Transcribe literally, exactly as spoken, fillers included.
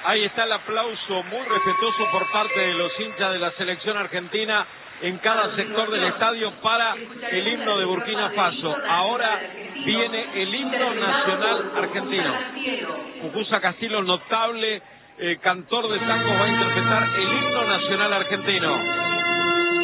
Ahí está el aplauso muy respetuoso por parte de los hinchas de la selección argentina en cada sector del estadio para el himno de Burkina Faso. Ahora viene el himno nacional argentino. Cucuza Castillo, notable eh, cantor de tango, va a interpretar el himno nacional argentino.